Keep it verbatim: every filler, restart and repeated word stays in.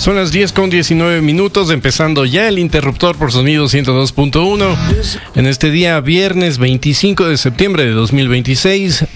Son las diez con diecinueve minutos, empezando ya el interruptor por sonido ciento dos punto uno. En este día, viernes veinticinco de septiembre de dos mil veintiséis,